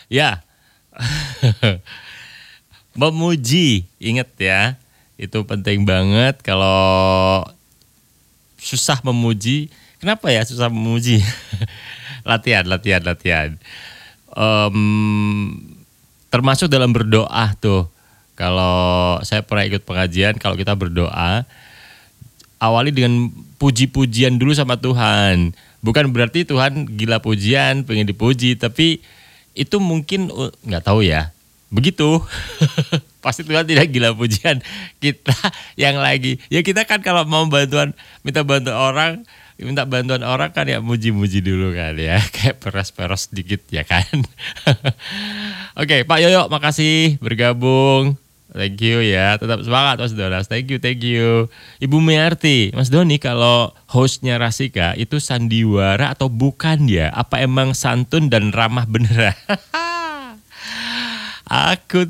Ya, memuji, ingat ya, itu penting banget. Kalau susah memuji, kenapa ya susah memuji? Latihan, latihan, latihan. Em, Termasuk dalam berdoa tuh. Kalau saya pernah ikut pengajian, kalau kita berdoa, awali dengan puji-pujian dulu sama Tuhan. Bukan berarti Tuhan gila pujian, pengen dipuji, tapi itu mungkin nggak tahu ya. Begitu. Pasti Tuhan tidak gila pujian. Kita yang lagi, ya kita kan kalau mau bantuan, minta bantuan orang kan ya muji-muji dulu kan ya. Kayak peres-peres sedikit ya kan. Oke, Pak Yoyo, makasih bergabung. Thank you ya, tetap semangat Mas Donas. Thank you, thank you. Ibu Mearti, Mas Doni, kalau hostnya Rasika itu sandiwara atau bukan ya? Apa emang santun dan ramah beneran? Aku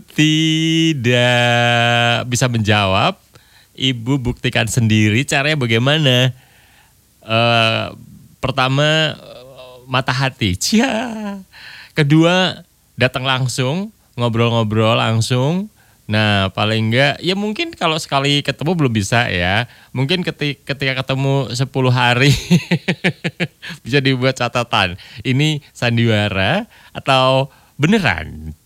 tidak bisa menjawab. Ibu buktikan sendiri caranya bagaimana. Eh, Pertama, mata hati. Cia. Kedua, datang langsung, ngobrol-ngobrol langsung. Nah, paling enggak, ya mungkin kalau sekali ketemu belum bisa ya. Mungkin ketika ketemu 10 hari bisa dibuat catatan. Ini sandiwara atau beneran?